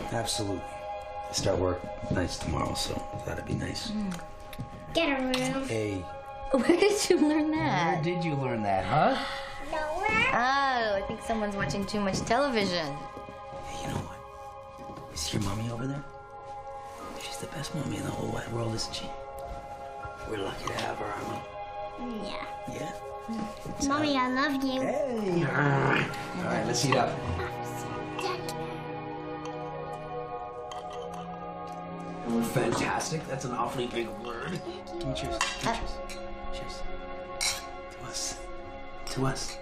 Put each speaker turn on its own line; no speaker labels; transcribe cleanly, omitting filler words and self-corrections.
Absolutely. I start work nights tomorrow, so that'd be nice.
Get a room.
Hey.
Where did you learn that?
Where did you learn that, huh?
Nowhere.
Oh, I think someone's watching too much television.
Hey, you know what? You see your mommy over there? She's the best mommy in the whole wide world, isn't she? We're lucky to have her, aren't we?
Yeah.
Yeah?
Mommy, I love you.
Hey! All right, let's eat up. Fantastic. That's an awfully big word. Give me cheers. Cheers. Cheers. To us. To us.